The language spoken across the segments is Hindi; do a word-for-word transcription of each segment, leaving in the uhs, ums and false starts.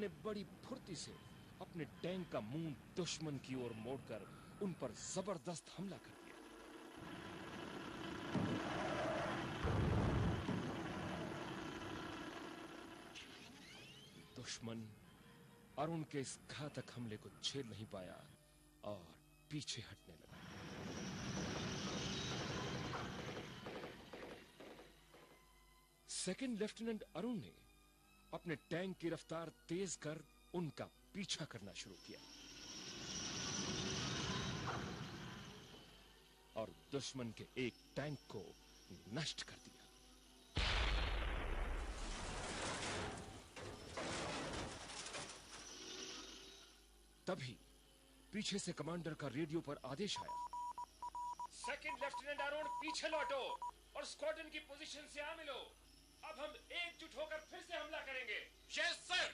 ने बड़ी फुर्ती से अपने टैंक का मुंह दुश्मन की ओर मोड़कर उन पर जबरदस्त हमला कर दिया। दुश्मन अरुण के इस घातक हमले को झेल नहीं पाया और पीछे हटने लगा। सेकंड लेफ्टिनेंट अरुण ने अपने टैंक की रफ्तार तेज कर उनका पीछा करना शुरू किया और दुश्मन के एक टैंक को नष्ट कर दिया। तभी पीछे से कमांडर का रेडियो पर आदेश आया, सेकंड लेफ्टिनेंट अरुण पीछे लौटो और स्क्वाड्रन की पोजीशन से आ मिलो। अब हम एकजुट होकर फिर से हमला करेंगे। Yes sir.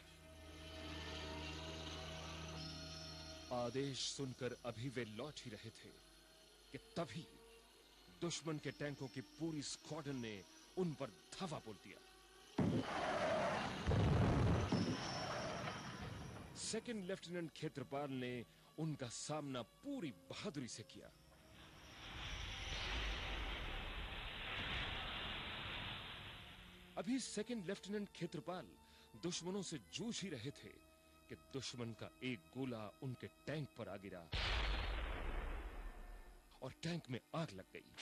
आदेश सुनकर अभी वे लौट ही रहे थे कि तभी दुश्मन के टैंकों की पूरी स्क्वाड्रन ने उन पर धावा बोल दिया। सेकंड लेफ्टिनेंट क्षेत्रपाल ने उनका सामना पूरी बहादुरी से किया। अभी सेकंड लेफ्टिनेंट क्षेत्रपाल दुश्मनों से जूझ ही रहे थे कि दुश्मन का एक गोला उनके टैंक पर आ गिरा और टैंक में आग लग गई,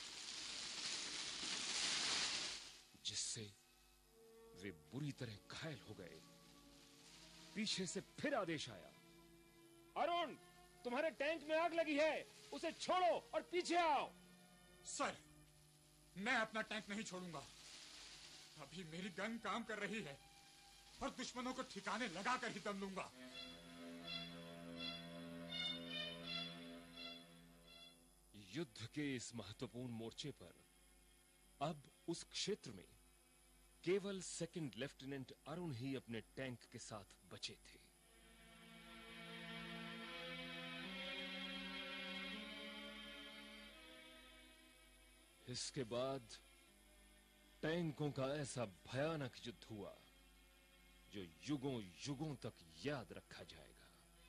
जिससे वे बुरी तरह घायल हो गए। पीछे से फिर आदेश आया, अरुण तुम्हारे टैंक में आग लगी है, उसे छोड़ो और पीछे आओ। सर, मैं अपना टैंक नहीं छोड़ूंगा। अभी मेरी गन काम कर रही है और दुश्मनों को ठिकाने लगाकर ही दम लूंगा। युद्ध के इस महत्वपूर्ण मोर्चे पर अब उस क्षेत्र में केवल सेकंड लेफ्टिनेंट अरुण ही अपने टैंक के साथ बचे थे। इसके बाद टैंकों का ऐसा भयानक युद्ध हुआ जो युगों युगों तक याद रखा जाएगा।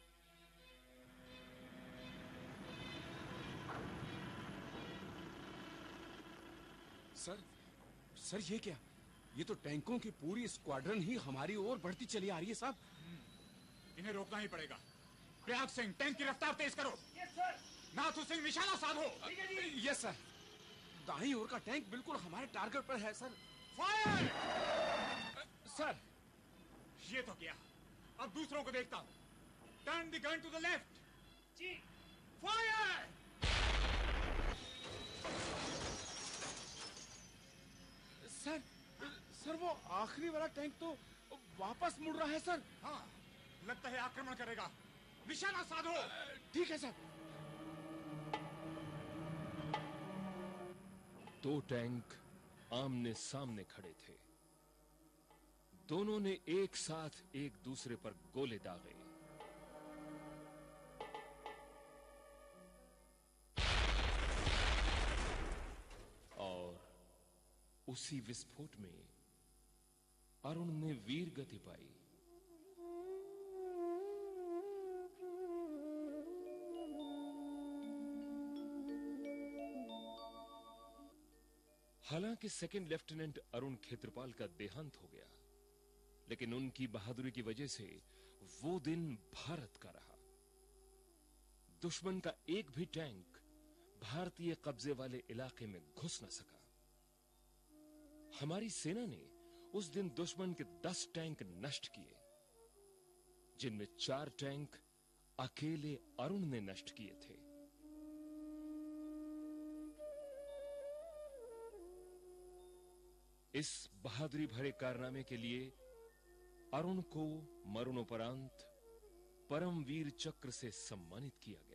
सर, सर ये क्या? ये तो टैंकों की पूरी स्क्वाड्रन ही हमारी ओर बढ़ती चली आ रही है साहब। इन्हें रोकना ही पड़ेगा। प्रयाग सिंह, टैंक की रफ्तार तेज करो। Yes sir. नाथू सिंह, निशाना साधो। ठीक है जी। Yes sir. दाईं ओर का टैंक बिल्कुल हमारे टारगेट पर है सर। फायर! सर, ये तो क्या? अब दूसरों को देखता हूं। Turn the gun to the left. Ji. Fire! Sir, sir वो आखिरी वाला टैंक तो वापस मुड़ रहा है सर। हाँ, लगता है आक्रमण करेगा। निशाना साधो। ठीक है सर। दो टैंक आमने सामने खड़े थे। दोनों ने एक साथ एक दूसरे पर गोले दागे। और उसी विस्फोट में अरुण ने वीर गति पाई। हालांकि सेकंड लेफ्टिनेंट अरुण क्षेत्रपाल का देहांत हो गया, लेकिन उनकी बहादुरी की वजह से वो दिन भारत का रहा। दुश्मन का एक भी टैंक भारतीय कब्जे वाले इलाके में घुस न सका। हमारी सेना ने उस दिन दुश्मन के दस टैंक नष्ट किए, जिनमें चार टैंक अकेले अरुण ने नष्ट किए थे। इस बहादुरी भरे कारनामे के लिए अरुण को मरणोपरांत परमवीर चक्र से सम्मानित किया गया।